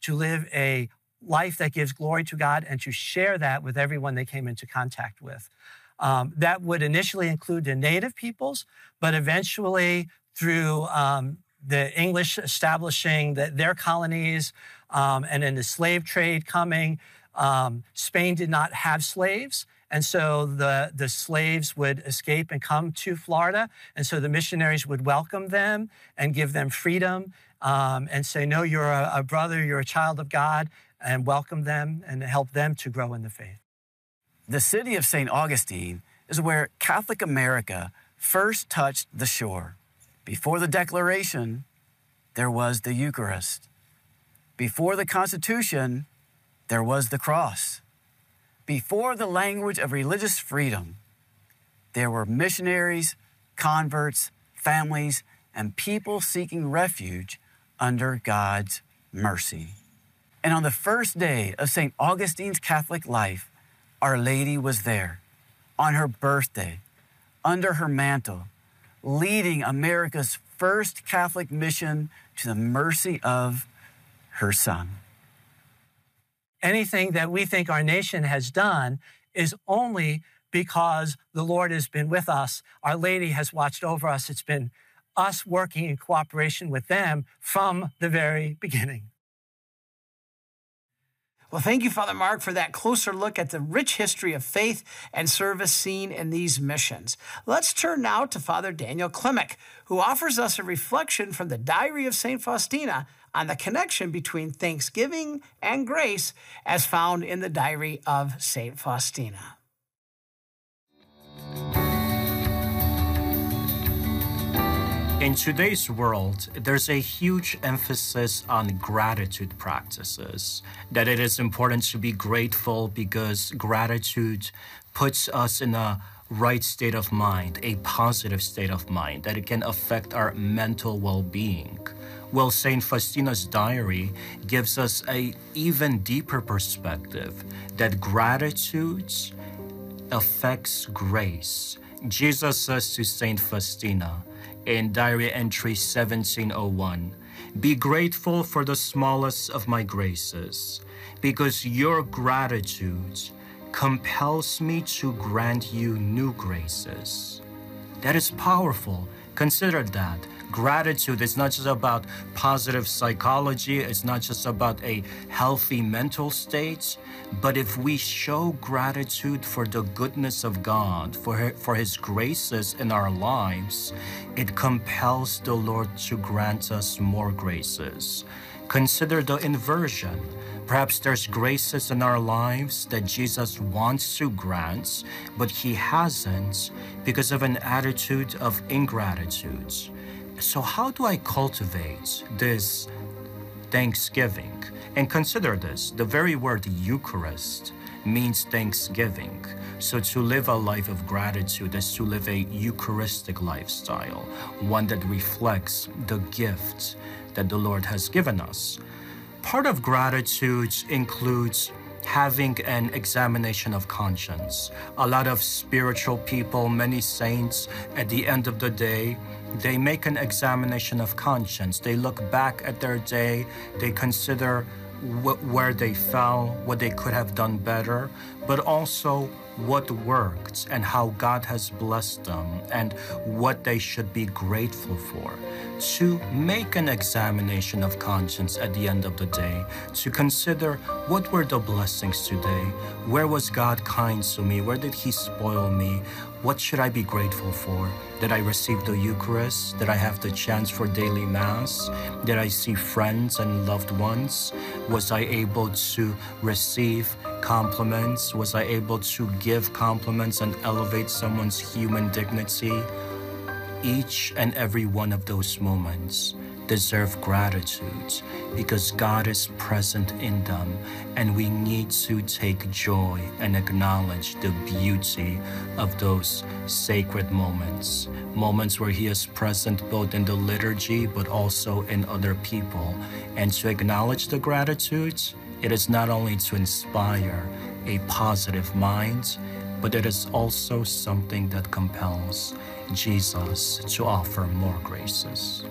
to live a life that gives glory to God and to share that with everyone they came into contact with. That would initially include the native peoples, but eventually through the English establishing their colonies and then the slave trade coming, Spain did not have slaves. And so the slaves would escape and come to Florida. And so the missionaries would welcome them and give them freedom and say, no, you're a brother, you're a child of God, and welcome them and help them to grow in the faith. The city of St. Augustine is where Catholic America first touched the shore. Before the Declaration, there was the Eucharist. Before the Constitution, there was the cross. Before the language of religious freedom, there were missionaries, converts, families, and people seeking refuge under God's mercy. And on the first day of St. Augustine's Catholic life, Our Lady was there on her birthday, under her mantle, leading America's first Catholic mission to the mercy of her Son. Anything that we think our nation has done is only because the Lord has been with us. Our Lady has watched over us. It's been us working in cooperation with them from the very beginning. Well, thank you, Father Mark, for that closer look at the rich history of faith and service seen in these missions. Let's turn now to Father Daniel Klimek, who offers us a reflection from the Diary of St. Faustina on the connection between thanksgiving and grace as found in the Diary of St. Faustina. In today's world, there's a huge emphasis on gratitude practices, that it is important to be grateful because gratitude puts us in a right state of mind, a positive state of mind, that it can affect our mental well-being. Well, St. Faustina's diary gives us an even deeper perspective that gratitude affects grace. Jesus says to St. Faustina in Diary Entry 1701, "Be grateful for the smallest of my graces, because your gratitude compels me to grant you new graces." That is powerful. Consider that. Gratitude is not just about positive psychology, it's not just about a healthy mental state, but if we show gratitude for the goodness of God, for His graces in our lives, it compels the Lord to grant us more graces. Consider the inversion. Perhaps there's graces in our lives that Jesus wants to grant, but He hasn't because of an attitude of ingratitude. So how do I cultivate this thanksgiving? And consider this, the very word Eucharist means thanksgiving. So to live a life of gratitude is to live a Eucharistic lifestyle, one that reflects the gift that the Lord has given us. Part of gratitude includes having an examination of conscience. A lot of spiritual people, many saints, at the end of the day, they make an examination of conscience. They look back at their day, they consider where they fell, what they could have done better, but also what worked and how God has blessed them and what they should be grateful for. To make an examination of conscience at the end of the day, to consider what were the blessings today, where was God kind to me, where did He spoil me, what should I be grateful for? Did I receive the Eucharist? Did I have the chance for daily Mass? Did I see friends and loved ones? Was I able to receive compliments? Was I able to give compliments and elevate someone's human dignity? Each and every one of those moments deserve gratitude because God is present in them, and we need to take joy and acknowledge the beauty of those sacred moments, moments where He is present both in the liturgy but also in other people. And to acknowledge the gratitude, it is not only to inspire a positive mind, but it is also something that compels Jesus to offer more graces.